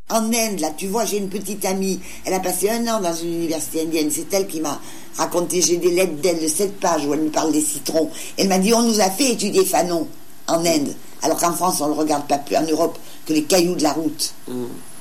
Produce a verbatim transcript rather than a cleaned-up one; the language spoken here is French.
En Inde, là, tu vois, j'ai une petite amie. Elle a passé un an dans une université indienne. C'est elle qui m'a raconté. J'ai des lettres d'elle de sept pages où elle me parle des citrons. Elle m'a dit, on nous a fait étudier Fanon en Inde. Alors qu'en France, on ne le regarde pas plus, en Europe, que les cailloux de la route. Mmh.